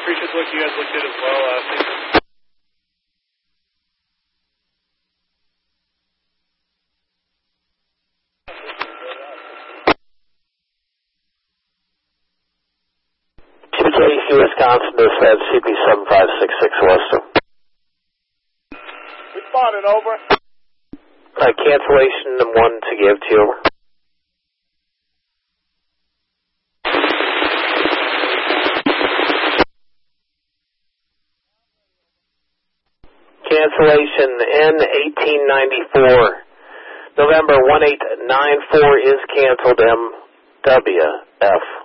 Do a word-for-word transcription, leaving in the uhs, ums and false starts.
appreciate the look you guys looked at as well. Uh, thank you. K C, Wisconsin, dispatch C P seven five six six Western. Responding, over. Uh, cancellation one to give to you. Cancellation N eighteen ninety-four. November one eight nine four is canceled, M W F.